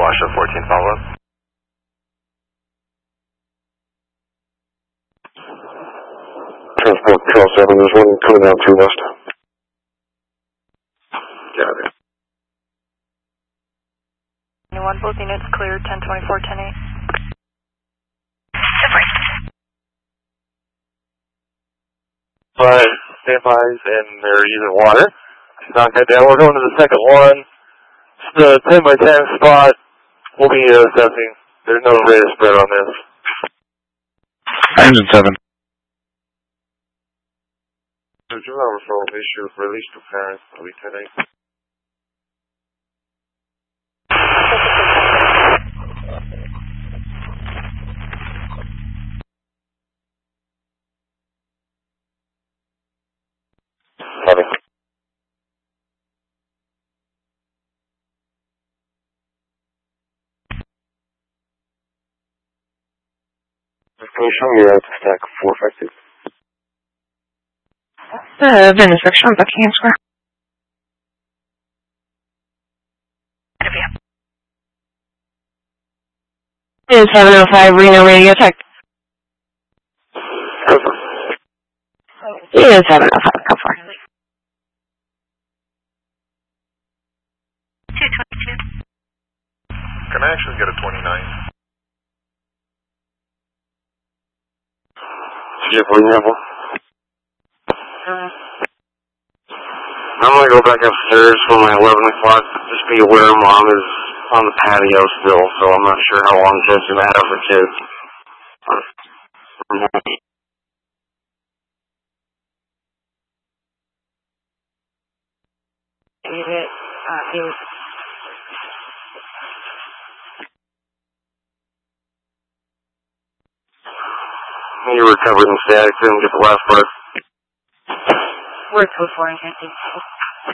Washington 14, follow up. Transport Control 7, there's one coming down 2 west. Got it. Anyone, both units cleared, 1024, 10-8. But standbys and they're using water. Knock that down. We're going to the second one. It's the 10 by 10 spot. We'll be assessing. There's no rate of spread on this. Engine 7. So do not referral issue release to parents. I'll be 10-8. Copy. Can you show me your stack 452? Venice section on Buckingham Square. It is 705 Reno radio check. It is 705, how far? 222. Can I actually get a 29? Yeah, for example. I'm gonna go back upstairs for my 11 o'clock. Just be aware Mom is on the patio still, so I'm not sure how long Jeff's gonna have for kids. You recovered in static, didn't get the last part. We're 2-4 and 10.